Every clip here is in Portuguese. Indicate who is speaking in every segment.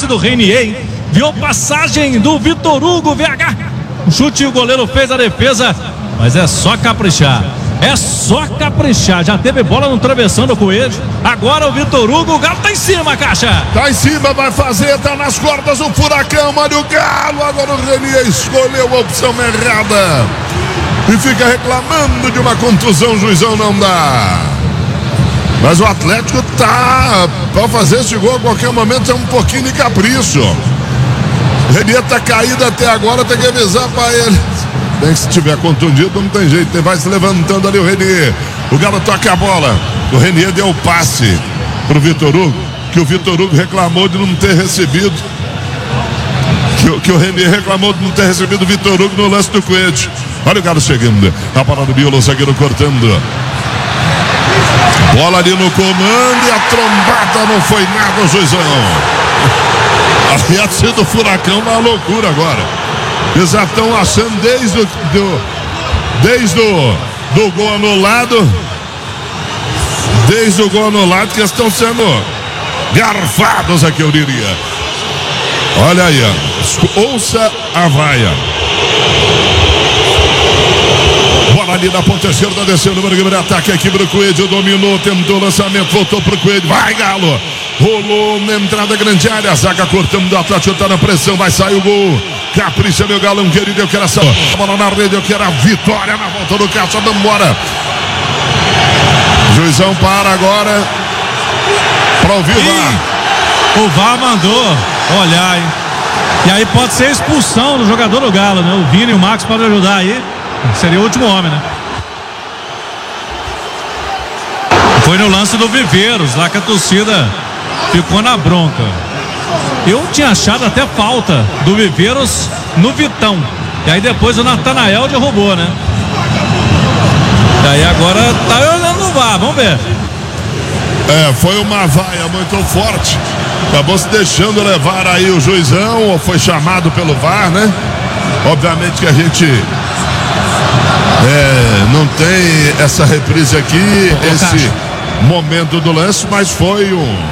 Speaker 1: passe do Renier, hein? Viu a passagem do Vitor Hugo, VH. O chute e o goleiro fez a defesa, mas é só caprichar. É só caprichar. Já teve bola no travessão do Coelho. Agora o Vitor Hugo, o Galo tá em cima, Caixa.
Speaker 2: Tá em cima, vai fazer, tá nas cordas o Furacão, olha o Galo. Agora o Renier escolheu a opção errada e fica reclamando de uma contusão, juizão, não dá. Mas o Atlético tá pra fazer esse gol a qualquer momento, é um pouquinho de capricho. O Renier tá caído até agora, tem que avisar pra ele. Bem que se tiver contundido não tem jeito, vai se levantando ali o Renier. O Galo toca a bola, o Renier deu o passe pro Vitor Hugo, que o Vitor Hugo reclamou de não ter recebido, que o Renier reclamou de não ter recebido o Vitor Hugo no lance do Coelho. Olha o Galo chegando, a bola do Biolo, o zagueiro cortando. Bola ali no comando e a trombada não foi nada, o juizão. A sido do Furacão uma loucura agora. Eles já estão achando desde o gol anulado. Desde o gol anulado que eles estão sendo garfados aqui, eu diria. Olha aí, ó. Ouça a vaia. Bola ali na ponta esquerda, desceu o número de ataque aqui pro Coelho, dominou, tentou o lançamento, voltou pro Coelho, vai Galo, rolou na entrada grande área, a zaga cortando do Atlético, tá na pressão, vai sair o gol, capricha meu galão querido, eu quero essa bola na rede, eu quero a vitória na volta do Caixa, vamos embora. Juizão para agora pra ouvir o VAR.
Speaker 1: O VAR mandou olhar, hein? E aí pode ser expulsão do jogador do Galo, né? O Vini e o Max podem ajudar aí. Seria o último homem, né? Foi no lance do Viveiros, lá que a torcida ficou na bronca. Eu tinha achado até falta do Viveiros no Vitão. E aí depois o Natanael derrubou, né? E aí agora tá olhando no VAR, vamos ver.
Speaker 2: Foi uma vaia muito forte. Acabou se deixando levar aí o juizão, ou foi chamado pelo VAR, né? Obviamente que a gente não tem essa reprise aqui, esse momento do lance, mas foi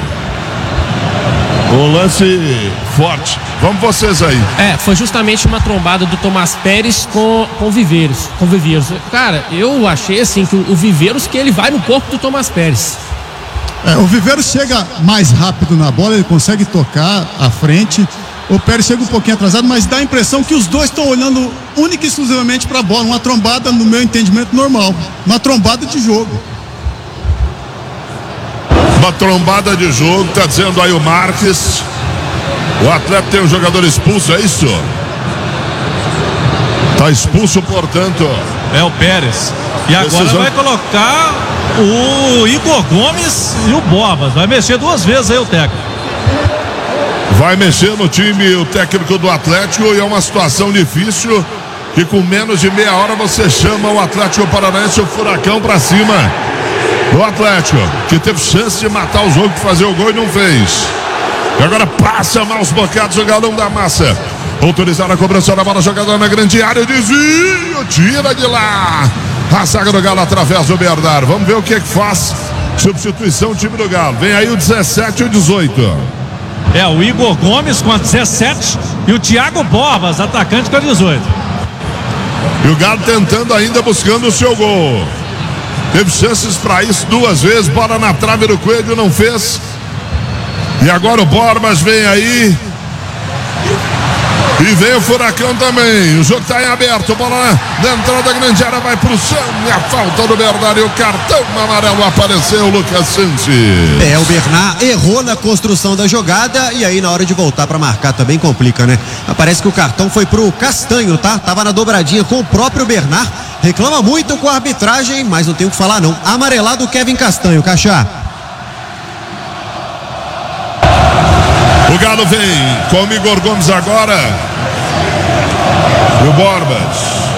Speaker 2: um lance forte. Vamos vocês aí.
Speaker 3: Foi justamente uma trombada do Tomás Pérez com o Viveiros. Cara, eu achei assim que o Viveiros, que ele vai no corpo do Tomás Pérez.
Speaker 4: O Viveiros chega mais rápido na bola, ele consegue tocar à frente. O Pérez chega um pouquinho atrasado, mas dá a impressão que os dois estão olhando única e exclusivamente para a bola. Uma trombada, no meu entendimento, normal. Uma trombada de jogo.
Speaker 2: Uma trombada de jogo, tá dizendo aí o Marques. O Atlético tem um jogador expulso, é isso? Tá expulso, portanto.
Speaker 1: É o Pérez. E agora vai colocar o Igor Gomes e o Bobas. Vai mexer duas vezes aí o técnico.
Speaker 2: Vai mexer no time o técnico do Atlético e é uma situação difícil que com menos de meia hora você chama o Atlético Paranaense, o Furacão pra cima do Atlético, que teve chance de matar o jogo, de fazer o gol e não fez. E agora passa maus bocados o Galão da Massa. Autorizar a cobrança da bola, jogada na grande área, desvio, tira de lá. A zaga do Galo através do Bernardo. Vamos ver o que faz. Substituição, time do Galo. Vem aí o 17 e o 18.
Speaker 1: O Igor Gomes com a 17 e o Thiago Bobas, atacante, com a 18.
Speaker 2: E o Galo tentando ainda, buscando o seu gol. Teve chances para isso duas vezes, bola na trave do Coelho, não fez. E agora o Borbas vem aí. E vem o Furacão também. O jogo está em aberto. Bola na entrada grande área, vai pro chão. E a falta do Bernardo e o cartão amarelo apareceu, Lucas Santos.
Speaker 5: O Bernard errou na construção da jogada e aí na hora de voltar para marcar também complica, né? Parece que o cartão foi pro Castanho, tá? Tava na dobradinha com o próprio Bernard. Reclama muito com a arbitragem, mas não tem o que falar não. Amarelado o Kevin Castanho, Cachá.
Speaker 2: O Galo vem com o Igor Gomes agora. E o Borbas.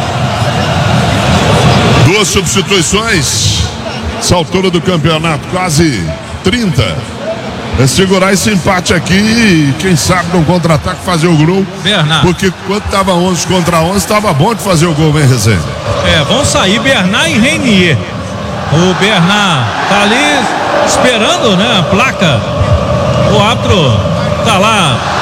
Speaker 2: Duas substituições. Essa altura do campeonato, quase 30. É segurar esse empate aqui e quem sabe no contra-ataque fazer o gol.
Speaker 1: Bernard.
Speaker 2: Porque quando estava 11 contra 11, estava bom de fazer o gol, vem Rezende.
Speaker 1: Vão sair Bernard e Renier. O Bernard tá ali esperando, né, a placa. O árbitro tá lá